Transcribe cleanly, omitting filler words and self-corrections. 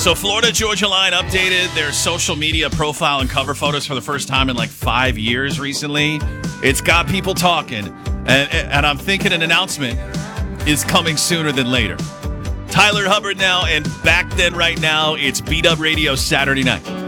So Florida Georgia Line updated their social media profile and cover photos for the first time in like 5 years recently. It's got people talking, and I'm thinking an announcement is coming sooner than later. Tyler Hubbard now, and back then right now, it's Beat Up Radio Saturday night.